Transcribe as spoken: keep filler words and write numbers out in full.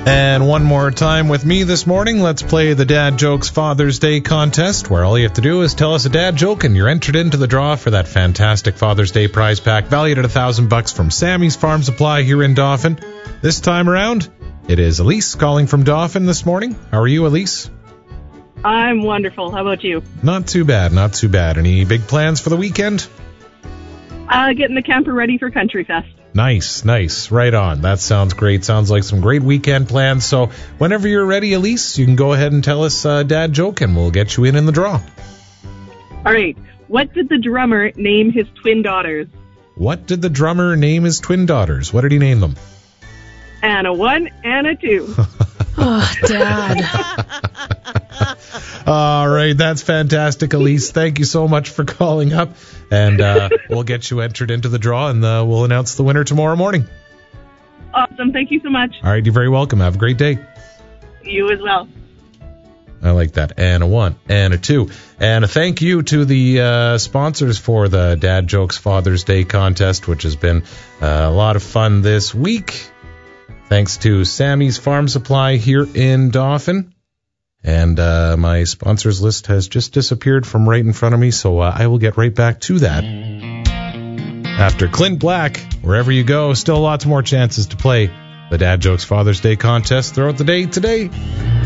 And one more time with me this morning, let's play the Dad Jokes Father's Day contest, where all you have to do is tell us a dad joke, and you're entered into the draw for that fantastic Father's Day prize pack valued at a thousand bucks from Sammy's Farm Supply here in Dauphin. This time around, it is Elise calling from Dauphin this morning. How are you, Elise? I'm wonderful. How about you? Not too bad, not too bad. Any big plans for the weekend? Uh, getting the camper ready for Country Fest. Nice, nice. Right on. That sounds great. Sounds like some great weekend plans. So whenever you're ready, Elise, you can go ahead and tell us a dad joke, and we'll get you in in the draw. All right. What did the drummer name his twin daughters? What did the drummer name his twin daughters? What did he name them? Anna one, Anna two. Oh, Dad. All right, that's fantastic, Elise. Thank you so much for calling up, and uh, we'll get you entered into the draw, and uh, we'll announce the winner tomorrow morning. Awesome. Thank you so much. All right, you're very welcome. Have a great day. You as well. I like that. And a one, and a two. And a thank you to the uh, sponsors for the Dad Jokes Father's Day contest, which has been uh, a lot of fun this week. Thanks to Sammy's Farm Supply here in Dauphin. And uh, my sponsors list has just disappeared from right in front of me, so uh, I will get right back to that. After Clint Black, wherever you go, still lots more chances to play the Dad Jokes Father's Day contest throughout the day today.